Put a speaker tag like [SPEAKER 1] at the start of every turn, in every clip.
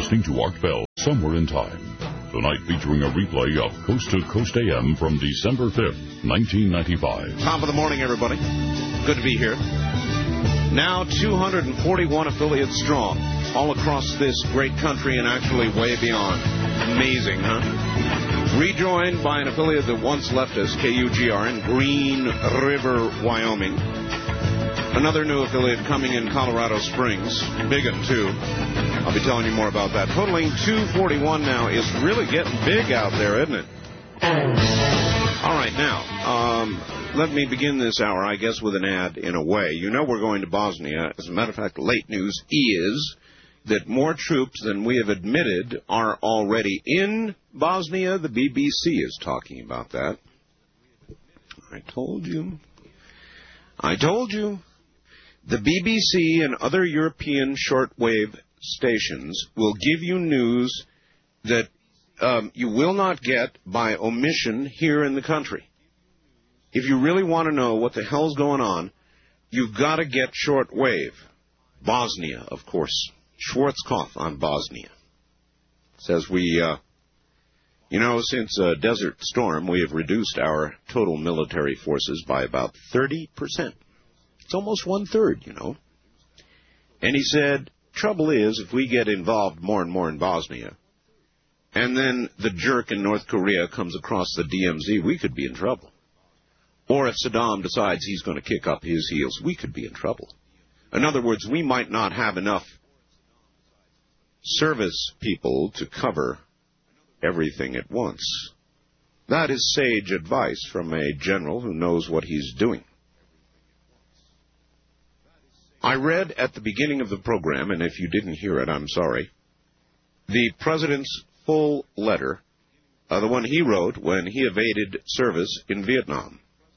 [SPEAKER 1] listening to Art Bell, Somewhere in Time. Tonight featuring a replay of Coast to Coast AM from December 5th, 1995.
[SPEAKER 2] Top of the morning, everybody. Good to be here. Now 241 affiliates strong, all across this great country and actually way beyond. Amazing, huh? Rejoined by an affiliate that once left us, KUGR, in Green River, Wyoming. Another new affiliate coming in Colorado Springs. Big one, too. I'll be telling you more about that. Totaling 241 now is really getting big out there, isn't it? All right, now, let me begin this hour, I guess, with an ad in a way. You know we're going to Bosnia. As a matter of fact, late news is that more troops than we have admitted are already in Bosnia. The BBC is talking about that. I told you. The BBC and other European shortwave stations will give you news that you will not get by omission here in the country. If you really want to know what the hell's going on, you've got to get shortwave. Bosnia, of course. Schwarzkopf on Bosnia. Says since Desert Storm, we have reduced our total military forces by about 30%. It's almost one-third, you know. And he said, trouble is, if we get involved more and more in Bosnia, and then the jerk in North Korea comes across the DMZ, we could be in trouble. Or if Saddam decides he's going to kick up his heels, we could be in trouble. In other words, we might not have enough service people to cover everything at once. That is sage advice from a general who knows what he's doing. I read at the beginning of the program, and if you didn't hear it, I'm sorry, the president's full letter, the one he wrote when he evaded service in Vietnam.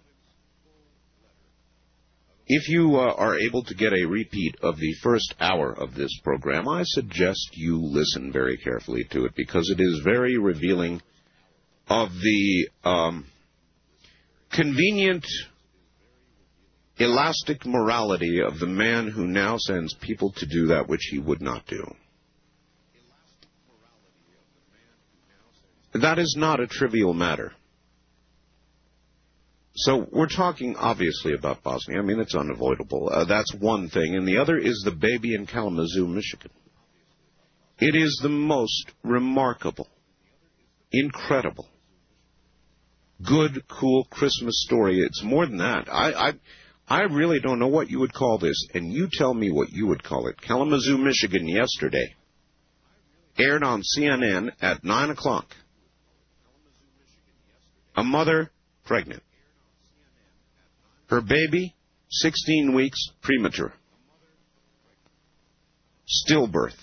[SPEAKER 2] If you are able to get a repeat of the first hour of this program, I suggest you listen very carefully to it because it is very revealing of the convenient, elastic morality of the man who now sends people to do that which he would not do. That is not a trivial matter. So we're talking, obviously, about Bosnia. I mean, it's unavoidable. That's one thing. And the other is the baby in Kalamazoo, Michigan. It is the most remarkable, incredible, good, cool Christmas story. It's more than that. I really don't know what you would call this, and you tell me what you would call it. Kalamazoo, Michigan, yesterday. Aired on CNN at 9 o'clock. A mother pregnant. Her baby, 16 weeks, premature. Stillbirth.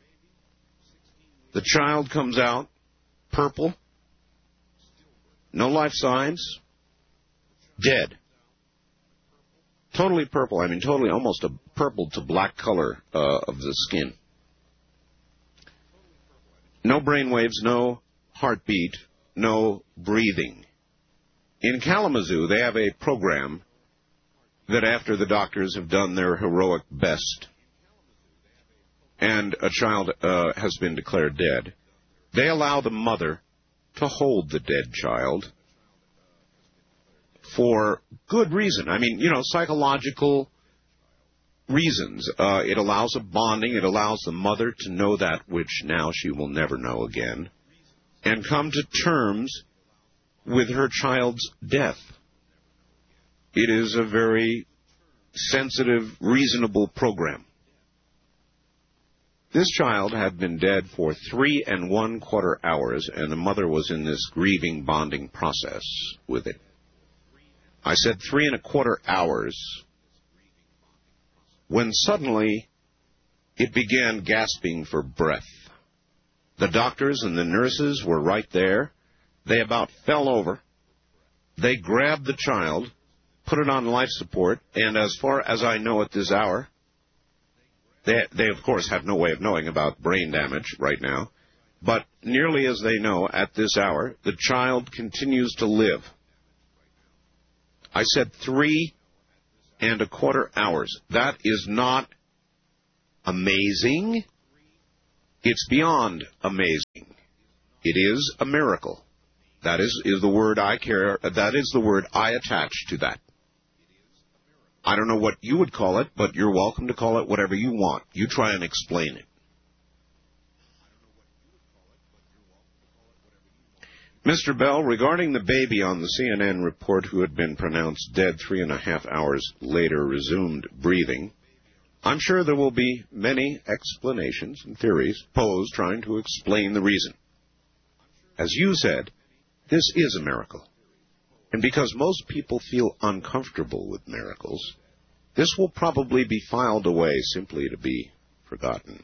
[SPEAKER 2] The child comes out purple. No life signs. Dead. Totally purple. I mean, totally almost a purple to black color of the skin. No brain waves, no heartbeat, no breathing. In Kalamazoo, they have a program that after the doctors have done their heroic best and a child has been declared dead, they allow the mother to hold the dead child for good reason. I mean, psychological reasons. It allows a bonding. It allows the mother to know that which now she will never know again and come to terms with her child's death. It is a very sensitive, reasonable program. This child had been dead for 3 1/4 hours, and the mother was in this grieving, bonding process with it. I said 3 1/4 hours, when suddenly it began gasping for breath. The doctors and the nurses were right there. They about fell over. They grabbed the child, put it on life support, and as far as I know at this hour, they of course have no way of knowing about brain damage right now, but nearly as they know at this hour, the child continues to live. I said 3 1/4 hours. That is not amazing. It's beyond amazing. It is a miracle. That is the word I care. That is the word I attach to that. I don't know what you would call it, but you're welcome to call it whatever you want. You try and explain it. Mr. Bell, regarding the baby on the CNN report who had been pronounced dead 3.5 hours later resumed breathing, I'm sure there will be many explanations and theories posed trying to explain the reason. As you said, this is a miracle. And because most people feel uncomfortable with miracles, this will probably be filed away simply to be forgotten.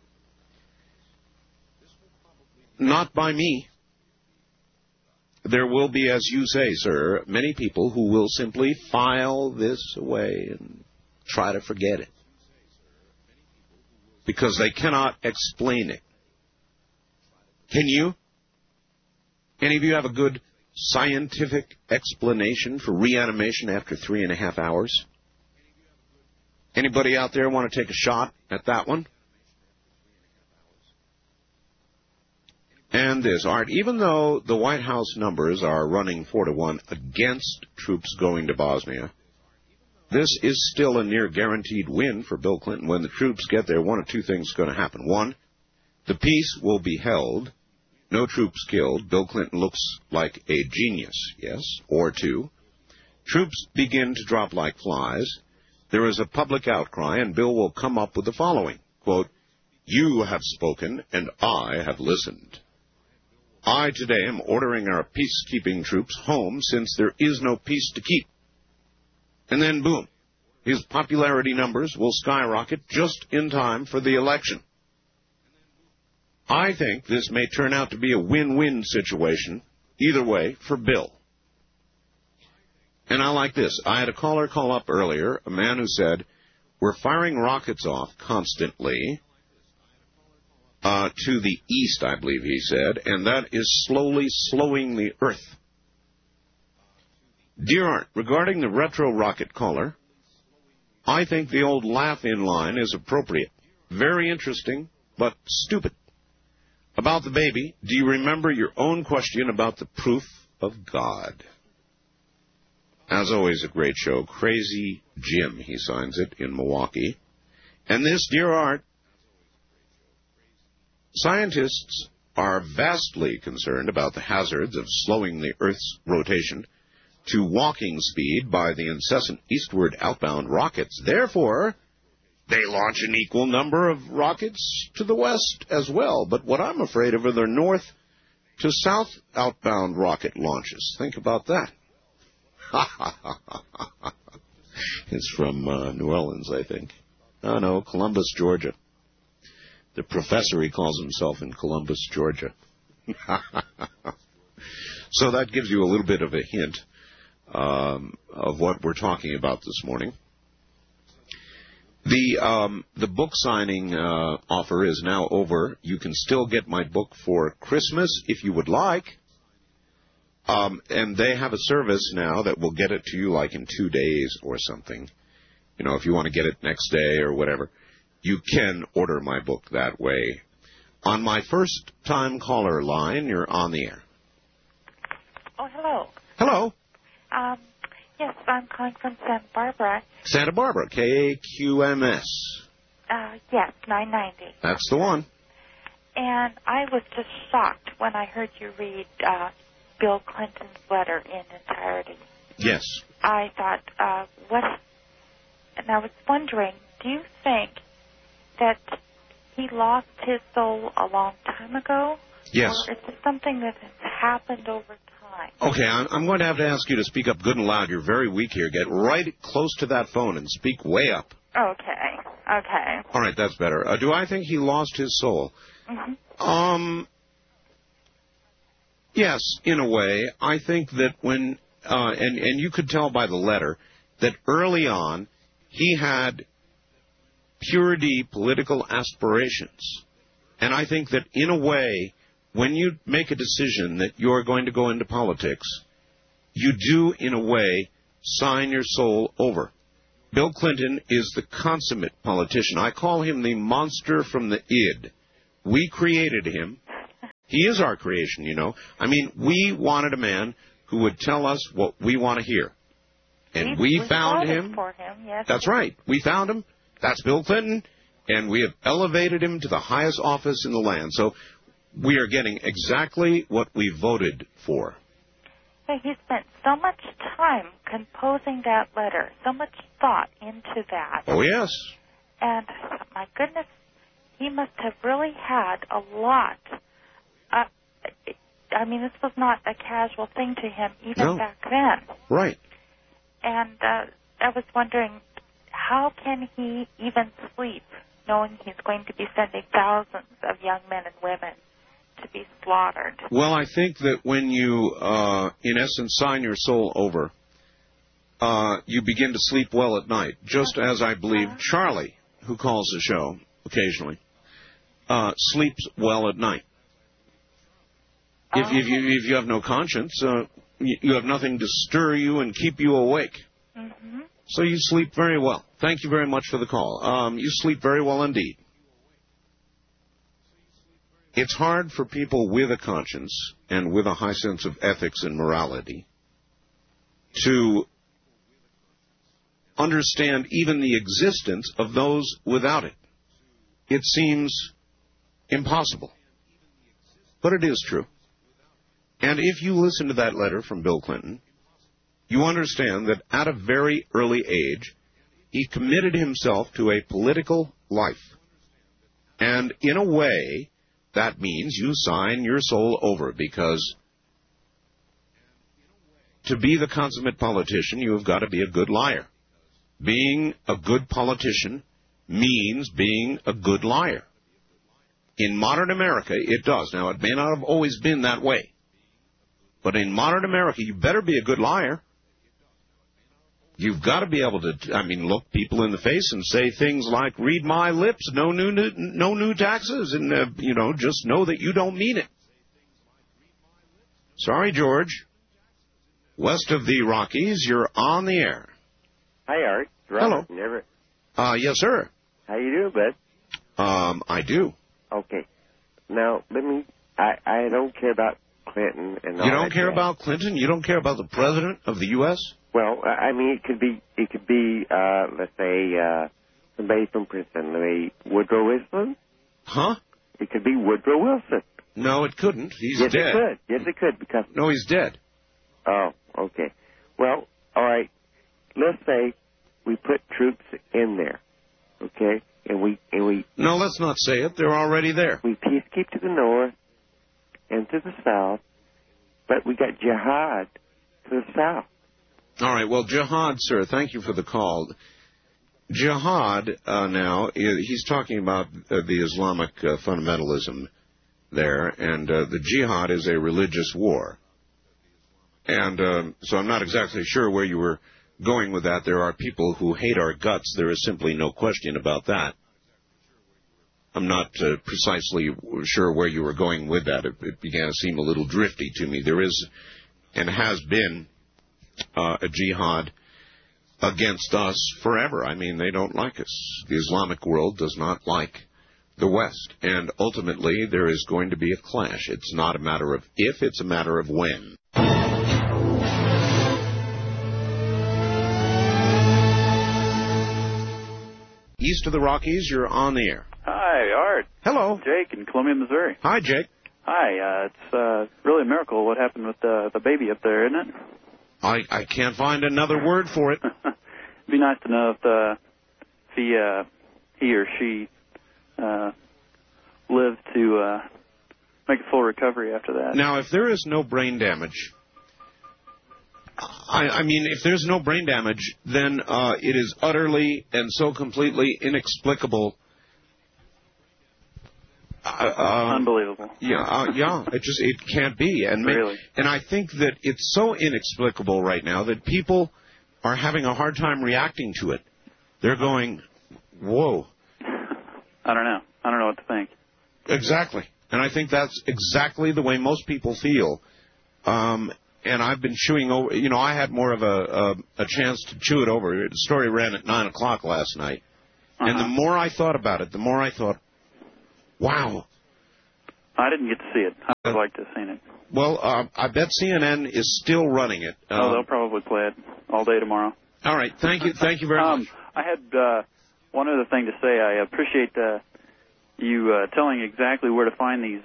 [SPEAKER 2] Not by me. There will be, as you say, sir, many people who will simply file this away and try to forget it, because they cannot explain it. Can you? Any of you have a good scientific explanation for reanimation after 3.5 hours? Anybody out there want to take a shot at that one? And this, Art, even though the White House numbers are running 4-1 against troops going to Bosnia, this is still a near guaranteed win for Bill Clinton. When the troops get there, one of two things is going to happen. One, the peace will be held, no troops killed. Bill Clinton looks like a genius, yes. Or two, troops begin to drop like flies. There is a public outcry, and Bill will come up with the following, quote, "You have spoken, and I have listened. I today am ordering our peacekeeping troops home since there is no peace to keep." And then, boom, his popularity numbers will skyrocket just in time for the election. I think this may turn out to be a win-win situation, either way, for Bill. And I like this. I had a caller call up earlier, a man who said, we're firing rockets off constantly to the east, I believe he said, and that is slowly slowing the Earth. Dear Art, regarding the retro rocket caller, I think the old laugh-in line is appropriate. Very interesting, but stupid. About the baby, do you remember your own question about the proof of God? As always, a great show. Crazy Jim, he signs it, in Milwaukee. And this, dear Art, scientists are vastly concerned about the hazards of slowing the Earth's rotation to walking speed by the incessant eastward outbound rockets. Therefore, they launch an equal number of rockets to the west as well. But what I'm afraid of are the north to south outbound rocket launches. Think about that. It's from New Orleans, I think. Oh, no, Columbus, Georgia. The professor, he calls himself in Columbus, Georgia. So that gives you a little bit of a hint of what we're talking about this morning. The book signing offer is now over. You can still get my book for Christmas if you would like. And they have a service now that will get it to you like in 2 days or something. You know, if you want to get it next day or whatever, you can order my book that way. On my first-time caller line, you're on the air.
[SPEAKER 3] Oh, hello.
[SPEAKER 2] Hello.
[SPEAKER 3] Yes, I'm calling from Santa Barbara.
[SPEAKER 2] Santa Barbara, KQMS.
[SPEAKER 3] Yes, 990.
[SPEAKER 2] That's the one.
[SPEAKER 3] And I was just shocked when I heard you read Bill Clinton's letter in entirety.
[SPEAKER 2] Yes.
[SPEAKER 3] I thought, and I was wondering, do you think that he lost his soul a long time ago?
[SPEAKER 2] Yes.
[SPEAKER 3] Or is it something that has happened over time?
[SPEAKER 2] Okay, I'm going to have to ask you to speak up good and loud. You're very weak here. Get right close to that phone and speak way up.
[SPEAKER 3] Okay.
[SPEAKER 2] All right, that's better. Do I think he lost his soul?
[SPEAKER 3] Mm-hmm.
[SPEAKER 2] Yes, in a way. I think that when, and you could tell by the letter, that early on he had purity political aspirations. And I think that in a way, when you make a decision that you're going to go into politics, you do, in a way, sign your soul over. Bill Clinton is the consummate politician. I call him the monster from the id. We created him. He is our creation, you know. I mean, we wanted a man who would tell us what we want to hear. And we found him.
[SPEAKER 3] For him, yes.
[SPEAKER 2] That's right. We found him. That's Bill Clinton. And we have elevated him to the highest office in the land. So we are getting exactly what we voted for.
[SPEAKER 3] Yeah, he spent so much time composing that letter, so much thought into that.
[SPEAKER 2] Oh, yes.
[SPEAKER 3] And, my goodness, he must have really had a lot. I mean, this was not a casual thing to him even back then.
[SPEAKER 2] Right.
[SPEAKER 3] And I was wondering, how can he even sleep knowing he's going to be sending thousands of young men and women to be slaughtered?
[SPEAKER 2] Well, I think that when you, in essence, sign your soul over, you begin to sleep well at night, just as I believe Charlie, who calls the show occasionally, sleeps well at night. If you have no conscience, you have nothing to stir you and keep you awake.
[SPEAKER 3] Mm-hmm.
[SPEAKER 2] So you sleep very well. Thank you very much for the call. You sleep very well indeed. It's hard for people with a conscience and with a high sense of ethics and morality to understand even the existence of those without it. It seems impossible. But it is true. And if you listen to that letter from Bill Clinton, you understand that at a very early age, he committed himself to a political life. And in a way, that means you sign your soul over, because to be the consummate politician, you have got to be a good liar. Being a good politician means being a good liar. In modern America, it does. Now, it may not have always been that way. But in modern America, you better be a good liar. You've got to be able to, look people in the face and say things like, read my lips, no new taxes, and, just know that you don't mean it. Sorry, George. West of the Rockies, you're on the air.
[SPEAKER 4] Hi, Art.
[SPEAKER 2] Hello.
[SPEAKER 4] Never.
[SPEAKER 2] Yes, sir.
[SPEAKER 4] How you doing, bud?
[SPEAKER 2] I do.
[SPEAKER 4] Okay. Now, I don't care about Clinton and all
[SPEAKER 2] You don't
[SPEAKER 4] that
[SPEAKER 2] care
[SPEAKER 4] jazz.
[SPEAKER 2] about Clinton? You don't care about the president of the U.S.?
[SPEAKER 4] Well, it could be, let's say, somebody from Princeton, Woodrow Wilson.
[SPEAKER 2] Huh?
[SPEAKER 4] It could be Woodrow Wilson.
[SPEAKER 2] No, it couldn't. He's
[SPEAKER 4] yes,
[SPEAKER 2] dead.
[SPEAKER 4] It could. Yes, it could, because...
[SPEAKER 2] No, he's dead.
[SPEAKER 4] Oh, okay. Well, all right. Let's say we put troops in there, okay? And we.
[SPEAKER 2] No, let's not say it. They're already there.
[SPEAKER 4] We peacekeep to the north and to the south, but we got jihad to the south.
[SPEAKER 2] All right. Well, jihad, sir, thank you for the call. Jihad, now, he's talking about the Islamic fundamentalism there, and the jihad is a religious war. And so I'm not exactly sure where you were going with that. There are people who hate our guts. There is simply no question about that. I'm not precisely sure where you were going with that. It began to seem a little drifty to me. There is and has been a jihad against us forever. I mean, they don't like us. The Islamic world does not like the West. And ultimately, there is going to be a clash. It's not a matter of if, it's a matter of when. East of the Rockies, you're on the air.
[SPEAKER 5] Hi, Art.
[SPEAKER 2] Hello.
[SPEAKER 5] Jake in Columbia, Missouri.
[SPEAKER 2] Hi, Jake.
[SPEAKER 5] Hi. It's really a miracle what happened with the baby up there, isn't it?
[SPEAKER 2] I can't find another word for it.
[SPEAKER 5] It'd be nice to know if he or she lived to make a full recovery after that.
[SPEAKER 2] Now, if there is no brain damage, I mean, if there's no brain damage, then it is utterly and so completely inexplicable.
[SPEAKER 5] Unbelievable.
[SPEAKER 2] Yeah. It can't be. And
[SPEAKER 5] really?
[SPEAKER 2] And I think that it's so inexplicable right now that people are having a hard time reacting to it. They're going, whoa.
[SPEAKER 5] I don't know. I don't know what to think.
[SPEAKER 2] Exactly. And I think that's exactly the way most people feel. And I've been chewing over, I had more of a chance to chew it over. The story ran at 9 o'clock last night. And the more I thought about it, the more I thought, wow,
[SPEAKER 5] I didn't get to see it. I'd like to have seen it.
[SPEAKER 2] Well, I bet CNN is still running it.
[SPEAKER 5] They'll probably play it all day tomorrow.
[SPEAKER 2] All right. Thank you very much.
[SPEAKER 5] I had one other thing to say. I appreciate you telling exactly where to find these,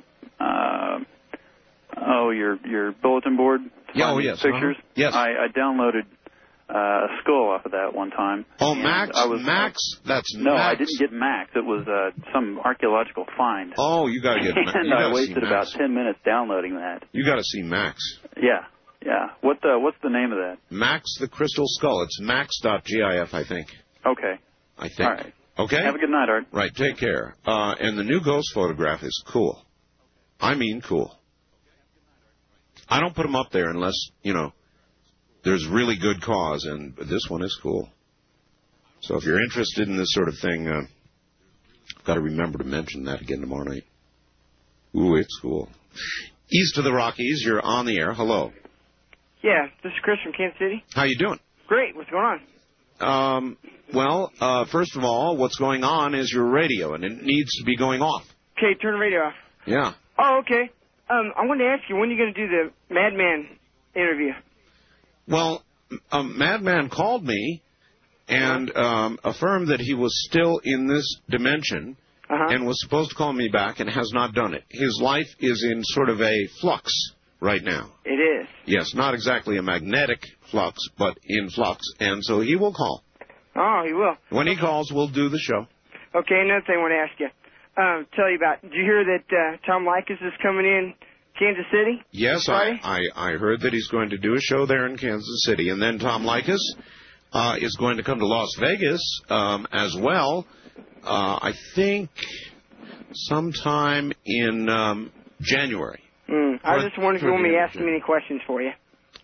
[SPEAKER 5] your bulletin board pictures.
[SPEAKER 2] Yes.
[SPEAKER 5] I downloaded a skull off of that one time.
[SPEAKER 2] Oh, Max? That's
[SPEAKER 5] no,
[SPEAKER 2] Max.
[SPEAKER 5] I didn't get Max. It was some archaeological find.
[SPEAKER 2] Oh, you got to get Max.
[SPEAKER 5] And I wasted about 10 minutes downloading that.
[SPEAKER 2] You got to see Max.
[SPEAKER 5] Yeah. What's the name of that?
[SPEAKER 2] Max the Crystal Skull. It's max.gif, I think.
[SPEAKER 5] Okay.
[SPEAKER 2] I think.
[SPEAKER 5] All right.
[SPEAKER 2] Okay?
[SPEAKER 5] Have a good night, Art.
[SPEAKER 2] Right, take care. And the new ghost photograph is cool. I mean cool. I don't put them up there unless, there's really good cause, and this one is cool. So if you're interested in this sort of thing, I've got to remember to mention that again tomorrow night. Ooh, it's cool. East of the Rockies, you're on the air. Hello.
[SPEAKER 6] Yeah, this is Chris from Kansas City.
[SPEAKER 2] How you doing?
[SPEAKER 6] Great. What's going on?
[SPEAKER 2] First of all, what's going on is your radio, and it needs to be going off.
[SPEAKER 6] Okay, turn the radio off.
[SPEAKER 2] Yeah.
[SPEAKER 6] Oh, okay. I wanted to ask you, when are you going to do the Madman interview?
[SPEAKER 2] Well, Madman called me and affirmed that he was still in this dimension and was supposed to call me back and has not done it. His life is in sort of a flux right now.
[SPEAKER 6] It is?
[SPEAKER 2] Yes, not exactly a magnetic flux, but in flux, and so he will call.
[SPEAKER 6] Oh, he will.
[SPEAKER 2] When he calls, we'll do the show.
[SPEAKER 6] Okay, another thing I want to ask you. Tell you about, did you hear that Tom Likas is coming in Kansas City?
[SPEAKER 2] Yes, I heard that he's going to do a show there in Kansas City. And then Tom Likas is going to come to Las Vegas as well, I think sometime in January.
[SPEAKER 6] I just wondered if you want me to ask him any questions for you.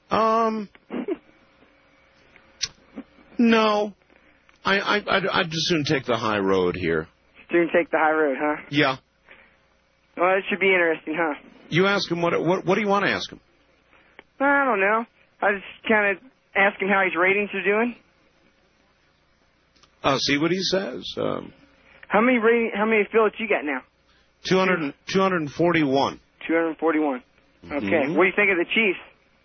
[SPEAKER 2] No. I'd just soon take the high road here.
[SPEAKER 6] Soon take the high road, huh?
[SPEAKER 2] Yeah.
[SPEAKER 6] Well, it should be interesting, huh?
[SPEAKER 2] You ask him what do you want to ask him?
[SPEAKER 6] I don't know. I just kind of ask him how his ratings are doing.
[SPEAKER 2] See what he says.
[SPEAKER 6] How many affiliates you got now?
[SPEAKER 2] 241.
[SPEAKER 6] 241. Okay. What do you think of the Chiefs?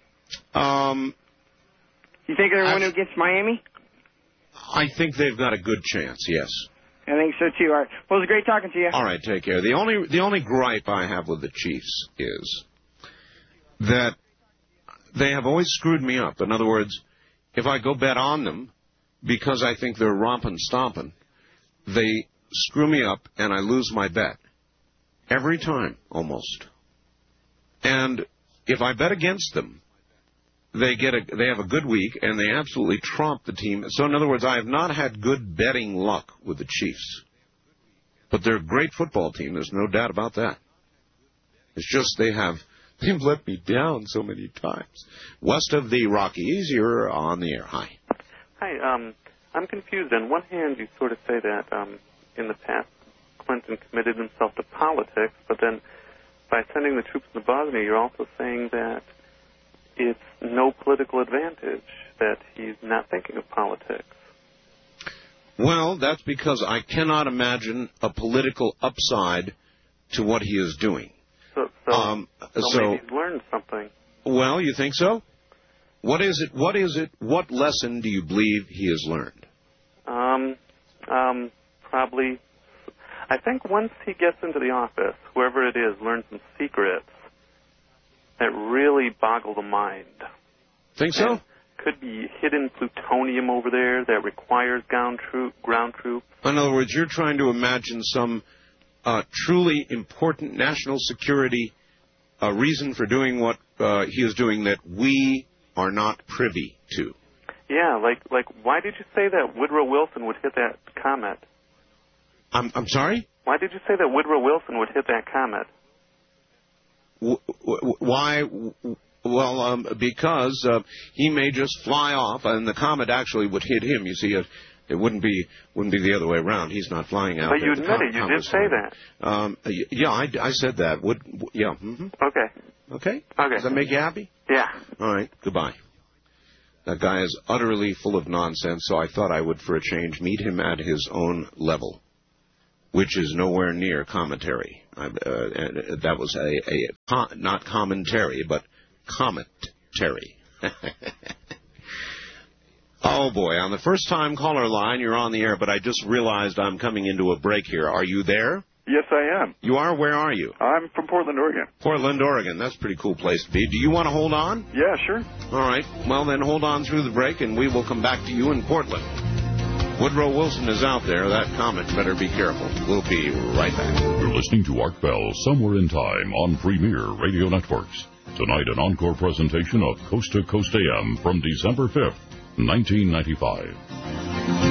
[SPEAKER 6] You think they're going to win against Miami?
[SPEAKER 2] I think they've got a good chance, yes.
[SPEAKER 6] I think so, too. All right. Well, it was great talking to you.
[SPEAKER 2] All right, take care. The only gripe I have with the Chiefs is that they have always screwed me up. In other words, if I go bet on them because I think they're romping stomping, they screw me up and I lose my bet. Every time, almost. And if I bet against them, they have a good week, and they absolutely trump the team. So, in other words, I have not had good betting luck with the Chiefs. But they're a great football team. There's no doubt about that. It's just they've let me down so many times. West of the Rockies, you're on the air. Hi.
[SPEAKER 7] Hi. I'm confused. On one hand, you sort of say that in the past, Clinton committed himself to politics, but then by sending the troops into Bosnia, you're also saying that it's no political advantage, that he's not thinking of politics.
[SPEAKER 2] Well, that's because I cannot imagine a political upside to what he is doing.
[SPEAKER 7] So maybe he's learned something.
[SPEAKER 2] Well, you think so? What is it? What lesson do you believe he has learned?
[SPEAKER 7] Probably, I think once he gets into the office, whoever it is learns some secrets that really boggle the mind.
[SPEAKER 2] Think so?
[SPEAKER 7] And could be hidden plutonium over there that requires ground troops.
[SPEAKER 2] In other words, you're trying to imagine some truly important national security reason for doing what he is doing that we are not privy to.
[SPEAKER 7] Yeah, like why did you say that Woodrow Wilson would hit that comet?
[SPEAKER 2] I'm sorry?
[SPEAKER 7] Why did you say that Woodrow Wilson would hit that comet?
[SPEAKER 2] Why? Well, because he may just fly off, and the comet actually would hit him. You see, it wouldn't be the other way around. He's not flying out.
[SPEAKER 7] But you admitted you did say that.
[SPEAKER 2] Yeah, I said that. Yeah. Mm-hmm.
[SPEAKER 7] Okay.
[SPEAKER 2] Does that make you happy?
[SPEAKER 7] Yeah.
[SPEAKER 2] All right. Goodbye. That guy is utterly full of nonsense, so I thought I would, for a change, meet him at his own level. which is nowhere near commentary. That was not commentary, but cometary. Oh, boy. On the first-time caller line, you're on the air, but I just realized I'm coming into a break here. Are you there?
[SPEAKER 8] Yes, I am.
[SPEAKER 2] You are? Where are you?
[SPEAKER 8] I'm from Portland, Oregon.
[SPEAKER 2] Portland, Oregon. That's a pretty cool place to be. Do you want to hold on?
[SPEAKER 8] Yeah, sure.
[SPEAKER 2] All right. Well, then hold on through the break, and we will come back to you in Portland. Woodrow Wilson is out there. That comet better be careful. We'll be right back.
[SPEAKER 1] You're listening to Art Bell, Somewhere in Time on Premier Radio Networks. Tonight, an encore presentation of Coast to Coast AM from December 5th, 1995.